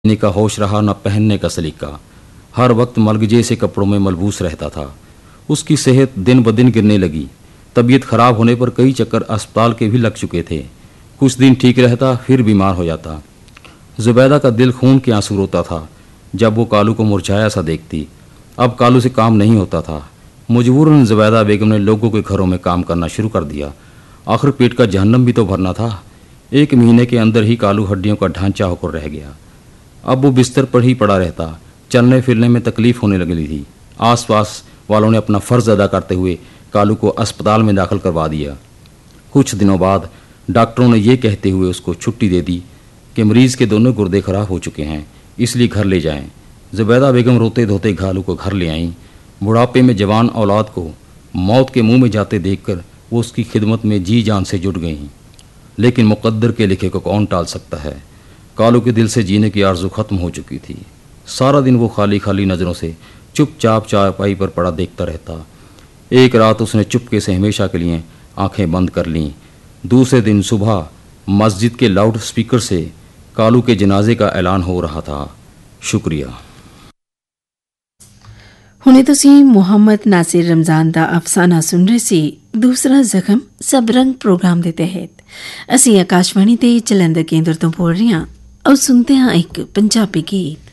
पीने का होश रहा न पहनने का सलीका। हर वक्त मलगजे से कपड़ों में मलबूस रहता था। उसकी सेहत दिन ब दिन गिरने लगी। तबीयत खराब होने पर कई चक्कर अस्पताल के भी लग चुके थे। कुछ दिन ठीक रहता, फिर बीमार हो जाता। जुबैदा का दिल खून के आंसू रोता था जब वो कालू को मुरझाया सा देखती। अब कालू से काम नहीं होता था। मजबूरन जुबैदा बेगम ने लोगों के घरों में काम करना शुरू कर दिया। आखिर पेट का जहन्नम भी तो भरना था। 1 महीने के अंदर ही कालू हड्डियों का ढांचा होकर रह गया। अब वो बिस्तर पर ही पड़ा रहता। चलने फिरने में तकलीफ होने लगी थी। आसपास वालों ने अपना फर्ज अदा करते हुए कालू को अस्पताल में दाखिल करवा दिया। कुछ दिनों बाद डॉक्टरों ने यह कहते हुए उसको छुट्टी दे दी कि मरीज के दोनों गुर्दे खराब हो चुके हैं, इसलिए घर ले जाएं। जुबैदा बेगम रोते धोते कालू को घर ले आईं। बुढ़ापे में जवान औलाद को मौत के मुंह में जाते देखकर वो उसकी खिदमत में जी जान से जुट गईं। लेकिन मुकद्दर के लिखे को कौन टाल सकता है। कालू के दिल से जीने की आरज़ू खत्म हो चुकी थी। सारा दिन वो खाली खाली नज़रों से चुपचाप चारपाई पर पड़ा देखता रहता। एक रात उसने चुपके से हमेशा के लिए आंखें बंद कर लीं। दूसरे दिन सुबह मस्जिद के लाउड स्पीकर से कालू के जनाजे का ऐलान हो रहा था। शुक्रिया। हुणे तुसीं मुहम्मद नासिर रमज़ान दा अफसाना सुन रहे सी। दूसरा जख्म सब रंग प्रोग्राम दे तहत ਅਸੀਂ आकाशवाणी ते जलंधर केंद्र तो बोल रहे हैं और सुनते हैं एक पंजाबी गीत।